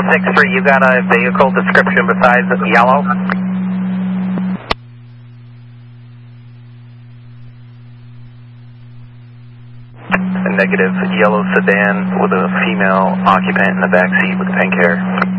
63, you got a vehicle description besides yellow? A negative yellow sedan with a female occupant in the back seat with pink hair.